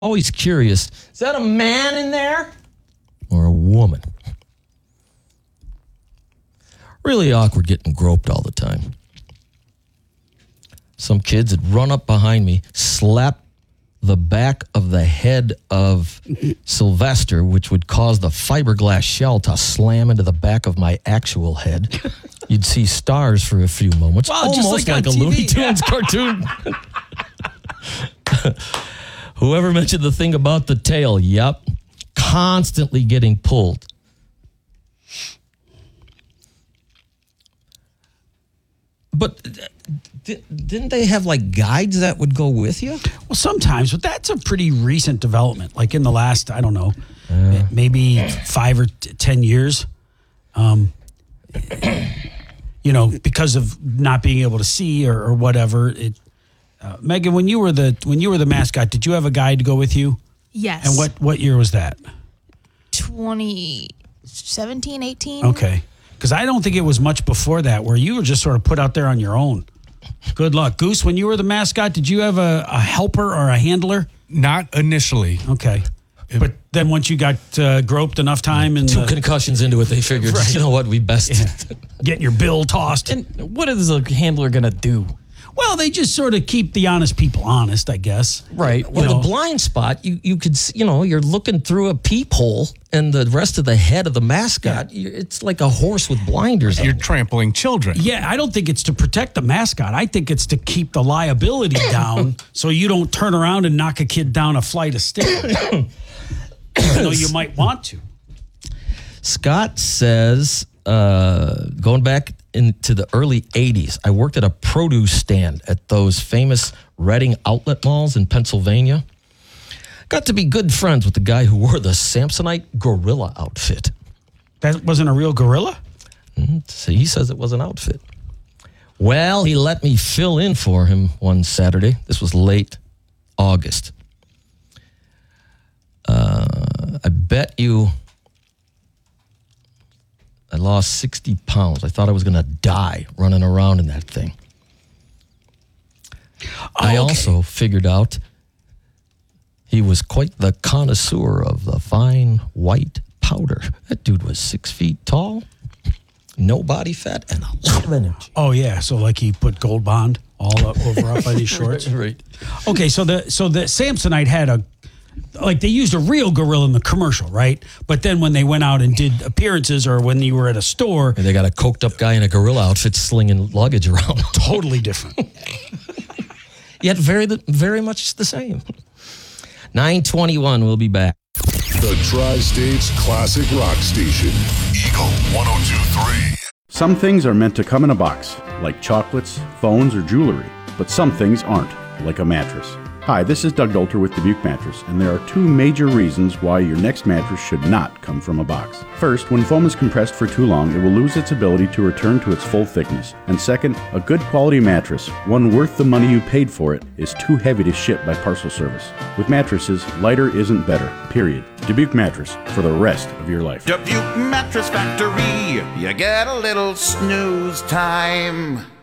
always curious, is that a man in there or a woman? Really awkward getting groped all the time. Some kids would run up behind me, slap the back of the head of Sylvester, which would cause the fiberglass shell to slam into the back of my actual head. You'd see stars for a few moments. Wow, almost just like a on TV. Looney Tunes cartoon. Whoever mentioned the thing about the tail, yep. Constantly getting pulled. But didn't they have like guides that would go with you? Well, sometimes, but that's a pretty recent development. Like in the last, I don't know, maybe 5 or 10 years. Because of not being able to see or whatever. Megan, when you were the mascot, did you have a guide to go with you? Yes. And what year was that? 2017, 18. Okay. Because I don't think it was much before that where you were just sort of put out there on your own. Good luck. Goose, when you were the mascot, did you have a helper or a handler? Not initially. Okay. But then once you got groped enough time and 2 concussions into it, they figured, Right. you know what, we best... getting your bill tossed. And what is a handler going to do? Well, they just sort of keep the honest people honest, I guess. Right. Well, the blind spot, you could see, you're looking through a peephole and the rest of the head of the mascot, it's like a horse with blinders on. You're trampling children. Yeah, I don't think it's to protect the mascot. I think it's to keep the liability down so you don't turn around and knock a kid down a flight of stairs. Even though you might want to. Scott says, going back into the early 80s, I worked at a produce stand at those famous Reading outlet malls in Pennsylvania. Got to be good friends with the guy who wore the Samsonite gorilla outfit. That wasn't a real gorilla? So he says it was an outfit. Well, he let me fill in for him one Saturday. This was late August. I bet you I lost 60 pounds. I thought I was going to die running around in that thing. I also figured out he was quite the connoisseur of the fine white powder. That dude was 6 feet tall, no body fat, and a lot of energy. Oh, yeah. So like he put Gold Bond all up on his shorts? Right. Okay, so the Samsonite had they used a real gorilla in the commercial, right? But then when they went out and did appearances or when you were at a store. And they got a coked up guy in a gorilla outfit slinging luggage around. Totally different. Yet very much the same. 9:21, we'll be back. The Tri-States Classic Rock Station. Eagle 102.3. Some things are meant to come in a box, like chocolates, phones, or jewelry. But some things aren't, like a mattress. Hi, this is Doug Dolter with Dubuque Mattress, and there are 2 major reasons why your next mattress should not come from a box. First, when foam is compressed for too long, it will lose its ability to return to its full thickness. And second, a good quality mattress, one worth the money you paid for it, is too heavy to ship by parcel service. With mattresses, lighter isn't better, period. Dubuque Mattress, for the rest of your life. Dubuque Mattress Factory, you get a little snooze time.